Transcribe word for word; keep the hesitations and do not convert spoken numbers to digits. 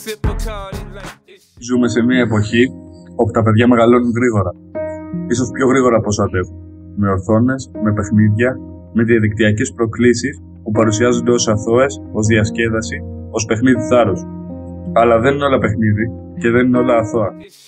Ζούμε σε μια εποχή όπου τα παιδιά μεγαλώνουν γρήγορα. Ίσως πιο γρήγορα από όσο αντέχουν. Με ορθώνες, με παιχνίδια, με διαδικτυακές προκλήσεις που παρουσιάζονται ως αθώες, ως διασκέδαση, ως παιχνίδι θάρρους. Αλλά δεν είναι όλα παιχνίδι και δεν είναι όλα αθώα.